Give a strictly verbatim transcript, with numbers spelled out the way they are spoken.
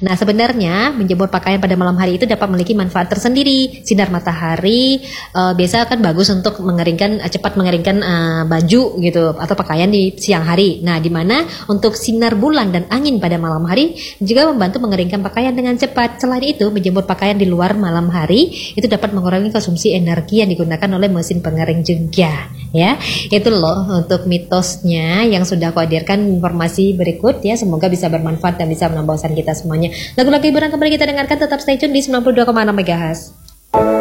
Nah, sebenarnya menjemur pakaian pada malam hari itu dapat memiliki manfaat tersendiri. Sinar matahari uh, biasa kan bagus untuk mengeringkan, uh, cepat mengeringkan uh, baju gitu atau pakaian di siang hari. Nah, di mana untuk sinar bulan dan angin pada malam hari juga membantu mengeringkan pakaian dengan cepat. Selain itu, menjemur pakaian di luar malam hari itu dapat mengurangi konsumsi energi yang digunakan oleh mesin pengering juga. Ya, itu loh untuk mitosnya yang sudah aku hadirkan informasi berikut ya. Semoga bisa bermanfaat dan bisa menambah wawasan kita semuanya. Lagu-lagu hiburan kembali kita dengarkan, tetap stay tune di sembilan puluh dua koma enam megahertz.